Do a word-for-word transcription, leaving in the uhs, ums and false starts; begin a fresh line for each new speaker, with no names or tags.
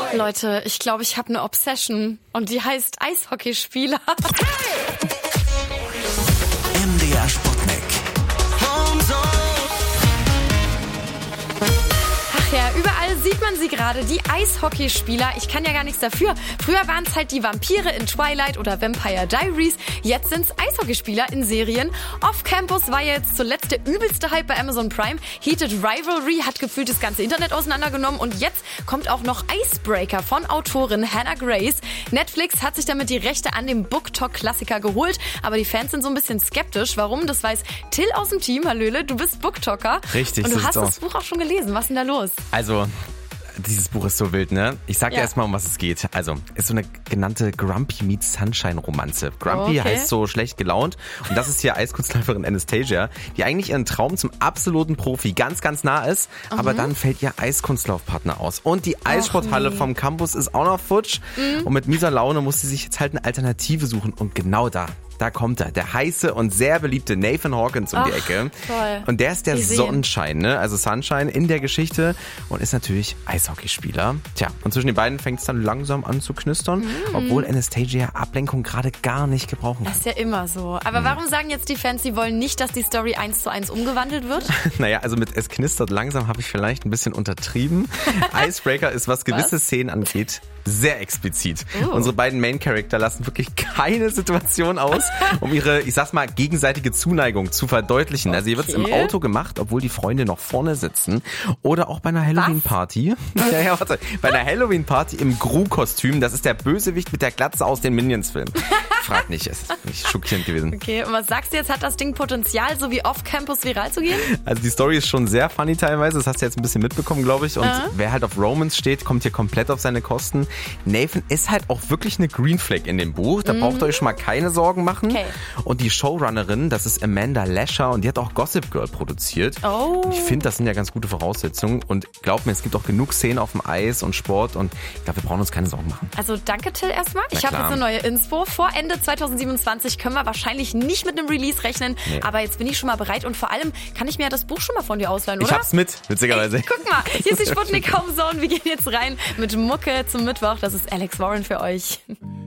Leute, ich glaube, ich habe eine Obsession und die heißt Eishockeyspieler.
M D R Sputnik.
Ach ja, überall sieht man sie gerade, die Eishockeyspieler. Ich kann ja gar nichts dafür. Früher waren es halt die Vampire in Twilight oder Vampire Diaries. Jetzt sind es Eishockeyspieler in Serien. Off-Campus war ja jetzt zuletzt der übelste Hype bei Amazon Prime. Heated Rivalry hat gefühlt das ganze Internet auseinandergenommen. Und jetzt kommt auch noch Icebreaker von Autorin Hannah Grace. Netflix hat sich damit die Rechte an dem BookTok-Klassiker geholt. Aber die Fans sind so ein bisschen skeptisch. Warum? Das weiß Till aus dem Team. Hallöle, du bist Booktalker.
Richtig,
und du
so
hast
sieht's
das Buch auch schon gelesen. Was ist denn da los?
Also, dieses Buch ist so wild, ne? Ich sag dir
Ja.
erstmal, um was es geht. Also, ist so eine genannte Grumpy meets Sunshine Romanze. Grumpy
Okay.
heißt so schlecht gelaunt. Und das ist hier Eiskunstläuferin Anastasia, die eigentlich ihren Traum zum absoluten Profi ganz, ganz nah ist. Mhm. Aber dann fällt ihr Eiskunstlaufpartner aus. Und die Eissporthalle
nee.
vom Campus ist auch noch futsch. Mhm. Und mit mieser Laune muss sie sich jetzt halt eine Alternative suchen. Und genau da. Da kommt er, der heiße und sehr beliebte Nathan Hawkins um
Ach,
die Ecke.
toll.
Und der ist der
Gesehen.
Sonnenschein, ne? Also Sunshine in der Geschichte und ist natürlich Eishockeyspieler. Tja, und zwischen den beiden fängt es dann langsam an zu knistern,
Mhm.
obwohl Anastasia Ablenkung gerade gar nicht gebrauchen kann.
Das ist ja immer so. Aber warum sagen jetzt die Fans, sie wollen nicht, dass die Story eins zu eins umgewandelt wird?
Naja, also mit es knistert langsam habe ich vielleicht ein bisschen untertrieben. Icebreaker ist, was gewisse was? Szenen angeht, sehr explizit.
Oh.
Unsere beiden Main-Charakter lassen wirklich keine Situation aus, um ihre, ich sag's mal, gegenseitige Zuneigung zu verdeutlichen. Also hier wird's im
Okay.
Auto gemacht, obwohl die Freunde noch vorne sitzen. Oder auch bei einer Halloween-Party. Ja, ja, warte. Bei einer Halloween-Party im Gru-Kostüm. Das ist der Bösewicht mit der Glatze aus den Minions-Filmen. Frag nicht, es ist wirklich schockierend gewesen.
Okay, und was sagst du jetzt? Hat das Ding Potenzial, so wie Off-Campus viral zu gehen?
Also die Story ist schon sehr funny teilweise, das hast du jetzt ein bisschen mitbekommen, glaube ich. Und
Aha.
wer halt auf Romance steht, kommt hier komplett auf seine Kosten. Nathan ist halt auch wirklich eine Green Flag in dem Buch, da mhm. braucht ihr euch schon mal keine Sorgen machen.
Okay.
Und die Showrunnerin, das ist Amanda Lasher und die hat auch Gossip Girl produziert.
Oh.
Und ich finde, das sind ja ganz gute Voraussetzungen. Und glaub mir, es gibt auch genug Szenen auf dem Eis und Sport und ich glaube, wir brauchen uns keine Sorgen machen.
Also danke, Till, erstmal. Ich habe
klar.
jetzt eine neue Inspo. Vor Ende zwanzig siebenundzwanzig können wir wahrscheinlich nicht mit einem Release rechnen.
Nee.
Aber jetzt bin ich schon mal bereit und vor allem kann ich mir ja das Buch schon mal von dir ausleihen, oder?
Ich hab's mit, witzigerweise.
Ey, guck mal, hier ist die Sputnik Home Zone. Wir gehen jetzt rein mit Mucke zum Mittwoch. Das ist Alex Warren für euch.